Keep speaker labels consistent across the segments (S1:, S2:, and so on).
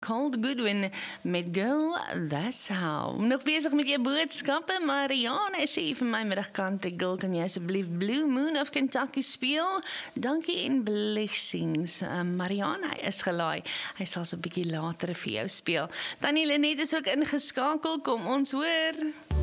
S1: Cold Goodwin met Girl, That's How. Nog bezig met jou boodskappe, Mariana sê vir my middagkant, Girl, kan jy asseblief Blue Moon of Kentucky speel? Dankie en blessings. Mariana, hy is gelaai. Hy sal so 'n bietjie later vir jou speel. Tannie Lenet is ook ingeskakel, kom ons hoor.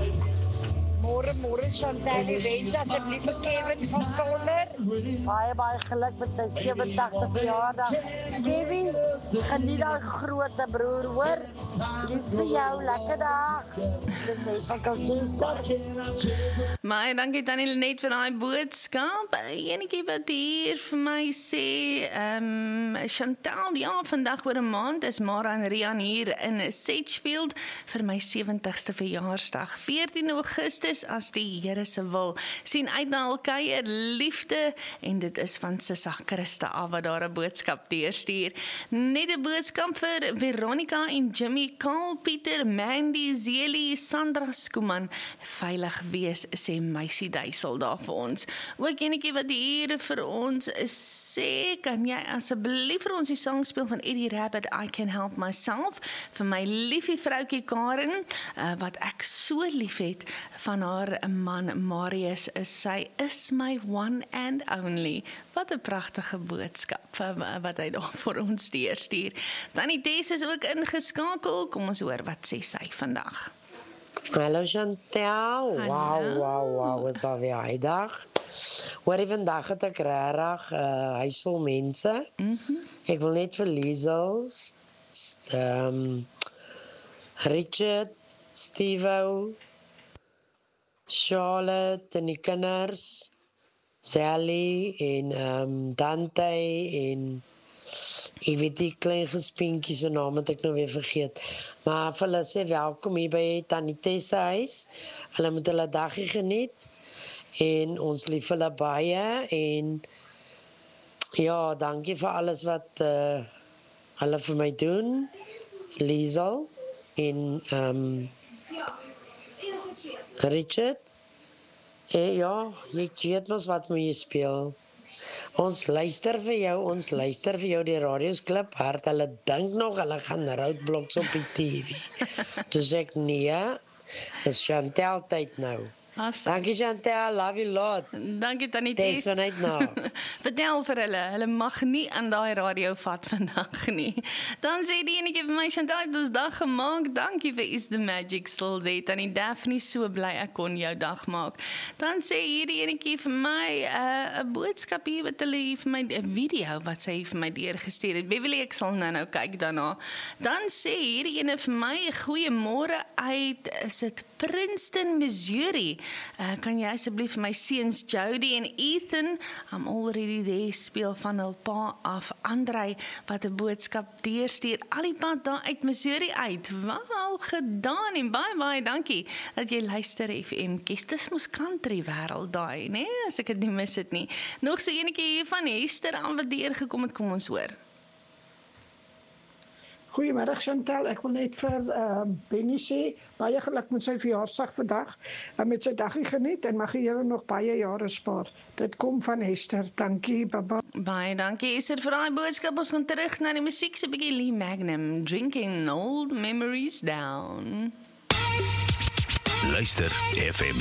S2: Môre Chantal, die wens asseblief vir Kevin van Tonder. Baie geluk met sy 70ste verjaardag. Kevin, geniet daai groot broer, hoor. Lief vir jou, lekker dag. Dis net van Colchester.
S1: Maar dankie Tannie Lenet vir daai boodskap. Enetjie wat hier vir my sê, Chantal, ja, vandag oor 'n maand is Mara en Rian hier in Sedgefield vir my 70ste verjaarsdag. 14 Augustus as die Here se wil. Sien uit na hul kuier, liefde, en dit is van Sissa Christa af wat daar 'n boodskap deurstuur. Net 'n boodskap vir Veronica en Jimmy, Carl, Pieter, Mandy, Zeli, Sandra Skuman. Veilig wees, sê Meisie Duisel daar vir ons. Ook enetjie wat hier vir ons sê, kan jy asseblief vir ons die sang speel van Eddie Rabbit, I Can Help Myself, vir my liefie vroukie Karen, wat ek so lief het van haar man Marius, sy is my one and only. Wat 'n pragtige boodskap wat hy daar vir ons deurstuur. Tannie Tess is ook ingeskakel, kom ons hoor wat sê sy vandag.
S3: Hallo Chantal, wow, is alweer hy dag. Hoor, vandag het ek regtig huis vol mense. Ek wil net vir Liesel, Richard, Steve, Charlotte en die kinders, Sally en Dante en ek weet die klein gespinkie se naam het ek nou weer vergeet. Maar vir hulle sê welkom hier by Tannie Tess se huis. Hulle moet hulle dagie geniet en ons lief hulle baie en ja, dankie vir alles wat hulle vir my doen. Liesel en Richard, ja, jy weet mos wat moet jy speel. Ons luister vir jou die radiosklip hard, hulle dink nog, hulle gaan roadblocks op die TV. Toe sê ek, nee, is Chantal tyd nou.
S1: Awesome.
S3: Dankie Chantal, love you lots.
S1: Dankie Tannie Tess.
S3: Tess vanuit nou.
S1: Vertel vir hulle mag nie aan daai radio vat vandag nie. Dan sê die enetjie vir my, Chantal het ons dag gemaak, dankie vir Is the Magic Still There, Tannie Daphne, so bly ek kon jou dag maak. Dan sê hierdie enetjie vir my, 'n boodskap hier wat hulle hier vir my, 'n video wat sy vir my deurgestuur het. Beverly, ek sal nou kyk daarna. Dan sê hierdie ene vir my, goeiemôre uit, is dit Princeton, Missouri. Kan jy asseblief vir my seuns Jody en Ethan, I'm already there, speel van hul pa af, Andrei, wat 'n boodskap deurstuur, al die pad daar uit Missouri uit. Wauw, gedaan en baie dankie dat jy luister FM. Dis mos country wêreld daai, né? As ek dit nie mis het nie. Nog so enetjie hier van Hester aan wat deurgekom het, kom ons hoor.
S4: Goeiemiddag Chantal, ek wil net vir Benny sê, baie geluk met sy verjaarsdag vandag, en met sy dagie geniet, en mag die Here nog baie jare spaar. Dit kom van Hester, dankie, baba.
S1: Baie dankie Hester vir daai boodskap, ons gaan terug na die musiek, so 'n bietjie Lee Magnum, Drinking Old Memories Down.
S5: Luister FM.